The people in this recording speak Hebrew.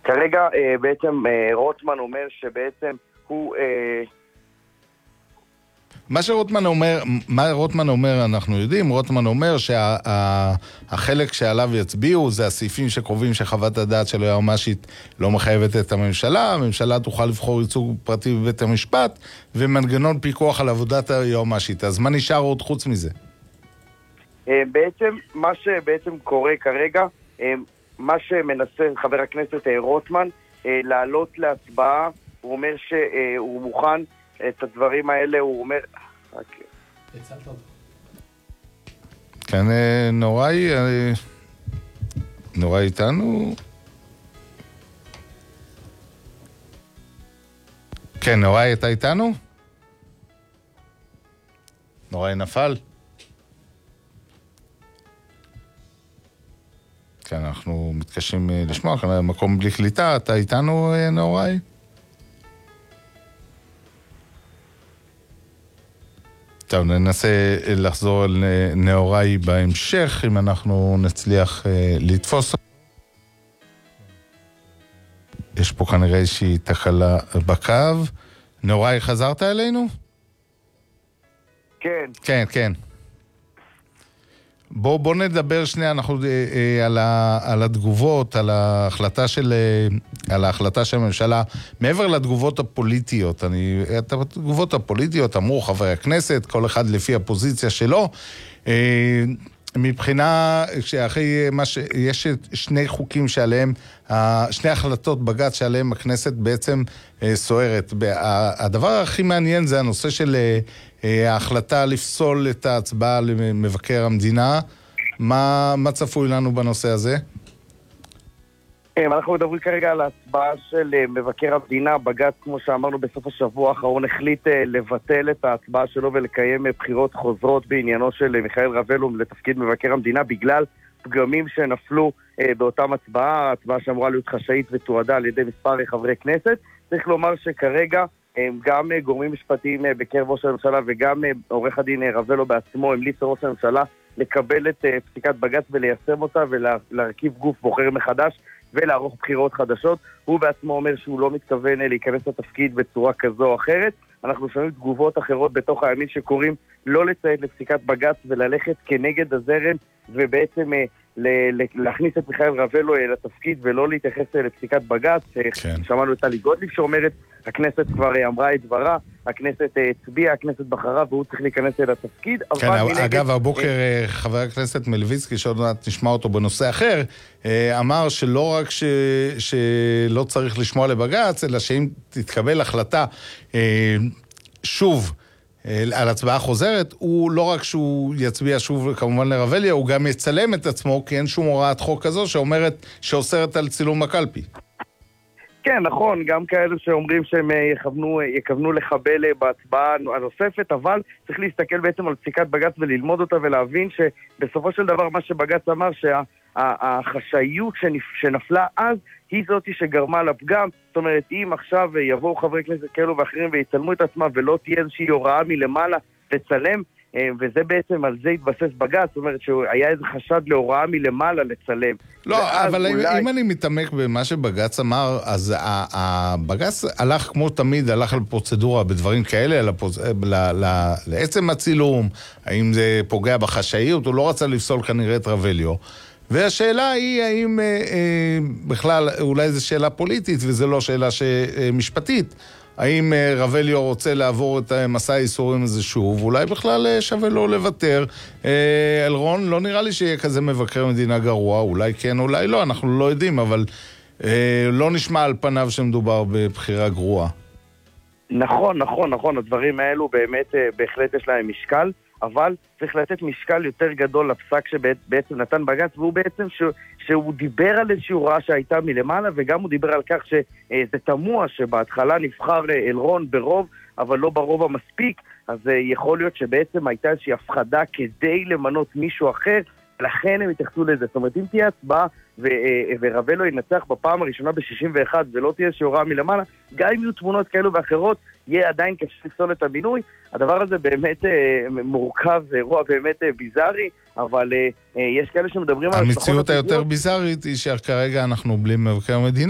כרגע בעצם רוטמן אומר שבעצם הוא... מה רוטמן אומר אנחנו יודעים. רוטמן אומר שהחלק שעליו יצביעו זה הסעיפים שקרובים שחוות הדעת של היועמ"שית לא מחייבת את הממשלה. הממשלה תוכל לבחור ייצוג פרטי בבית המשפט ומנגנון פיקוח על עבודת היועמ"שית. אז מה נשאר עוד חוץ מזה? בעצם מה שבעצם קורה כרגע, מה שמנסה חבר הכנסת רוטמן לעלות להצבעה, הוא אומר שהוא מוכן את הדברים האלה, הוא אומר... כן, נוראי איתנו? כן, נוראי, אתה איתנו? נוראי נפל? כן, אנחנו מתקשים לשמוע, כאן מקום בלי קליטה. אתה איתנו, נוראי? טוב, ננסה לחזור על נאוראי בהמשך, אם אנחנו נצליח לתפוס. יש פה כנראה איזושהי תקלה בקו. נאוראי, חזרת אלינו? כן. כן, כן. בוא נדבר שנייה, אנחנו על התגובות, על ההחלטה של הממשלה, מעבר לתגובות הפוליטיות. את התגובות הפוליטיות אמרו חברי הכנסת, כל אחד לפי הפוזיציה שלו. מבחינה שאחרי יש שני חוקים שעליהם, שני החלטות בג"ץ שעליהם הכנסת בעצם סוערת. הדבר הכי מעניין זה הנושא של ההחלטה לפסול את ההצבעה למבקר המדינה. מה צפוי לנו בנושא הזה? אנחנו מדברים כרגע על ההצבעה של מבקר המדינה. בג"ץ, כמו שאמרנו בסוף השבוע האחרון, החליט לבטל את ההצבעה שלו ולקיים בחירות חוזרות בעניינו של מיכאל רבלו לתפקיד מבקר המדינה בגלל פגמים שנפלו באותם הצבעה שאמורה להיות חשאית ותועדה על ידי מספר חברי כנסת. צריך לומר שכרגע גם גורמים משפטיים בקרב ראש הממשלה וגם עורך הדין רבלו בעצמו המליץ לראש הממשלה לקבל את פסיקת בג"ץ וליישם אותה ולהרכיב גוף בוחר מחדש ולערוך בחירות חדשות. הוא בעצמו אומר שהוא לא מתכוון להיכנס לתפקיד בצורה כזו או אחרת. אנחנו שומעים תגובות אחרות בתוך הימין שקוראים לא לציית לפסיקת בג"ץ וללכת כנגד הזרם ובעצם להכניס את מיכאל רבלו לתפקיד ולא להתייחס לפסיקת בג"ץ. כן. שמענו את טלי גוטליב שאומרת הכנסת כבר אמרה את דברה, הכנסת הצביעה, הכנסת בחרה והוא צריך להיכנס לתפקיד. כן, אגב, הבוקר חבר הכנסת מלביצקי, שעוד מעט נשמע אותו בנושא אחר, אמר שלא רק שלא צריך לשמוע לבג"ץ, אלא שאם תתקבל החלטה שוב על הצבעה חוזרת, הוא לא רק שהוא יצביע שוב כמובן לרבליה, הוא גם יצלם את עצמו, כי אין שום הוראת חוק כזו שאוסרת על צילום הקלפי. כן, נכון, גם כאלה שאומרים שהם יכוונו לחבל בהצבעה הנוספת, אבל צריך להסתכל בעצם על פסיקת בג"ץ וללמוד אותה ולהבין שבסופו של דבר מה שבג"ץ אמר שהחשאיות שנפלה אז היא זאת שגרמה לפגם. זאת אומרת, אם עכשיו יבואו חברי כנסת כאלו ואחרים ויצלמו את עצמם ולא תהיה איזושהי הוראה מלמעלה לצלם, וזה בעצם על זה התבסס בג"ץ, זאת אומרת שהיה איזה חשד להוראה מלמעלה לצלם. לא, אבל אם אני מתעמק במה שבג"ץ אמר, אז הבג"ץ הלך כמו תמיד, הלך לפרוצדורה בדברים כאלה, לעצם הצילום, האם זה פוגע בחשאיות, הוא לא רצה לפסול כנראה את רבליו. והשאלה היא האם בכלל, אולי זו שאלה פוליטית וזה לא שאלה משפטית, האם רבליו רוצה לעבור את מסע האיסורים הזה שוב, אולי בכלל שווה לו לוותר. אלרון, לא נראה לי שיהיה כזה מבקר מדינה גרוע, אולי כן, אולי לא, אנחנו לא יודעים, אבל לא נשמע על פניו שמדובר בבחירה גרועה. נכון, הדברים האלו באמת בהחלט יש להם משקל, אבל צריך לתת משקל יותר גדול לפסק שבעצם נתן בג"ץ, והוא בעצם שהוא דיבר על איזושהי הוראה שהייתה מלמעלה, וגם הוא דיבר על כך שזה תמוה שבהתחלה נבחר אלרון ברוב, אבל לא ברוב המספיק, אז יכול להיות שבעצם הייתה איזושהי הפחדה כדי למנות מישהו אחר, לכן הם התייחסו לזה. זאת אומרת, אם תהיה הצבעה ורבלו ינצח בפעם הראשונה ב-61 ולא תהיה שהוראה מלמעלה, גם אם יהיו תמונות כאלו ואחרות, יהיה עדיין קשה לפסול את המינוי. הדבר הזה באמת מורכב, זה אירוע באמת ביזארי, אבל יש כאלה שמדברים על... המציאות היותר ביזארית היא שכרגע אנחנו בלי מבקר המדינה.